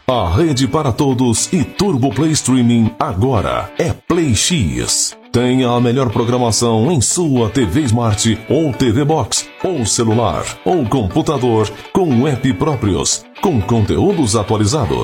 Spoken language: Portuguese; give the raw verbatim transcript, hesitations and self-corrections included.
A rede para todos e Turbo Play Streaming agora é Play X. Tenha a melhor programação em sua T V Smart ou T V Box, ou celular, ou computador, com app próprios, com conteúdos atualizados.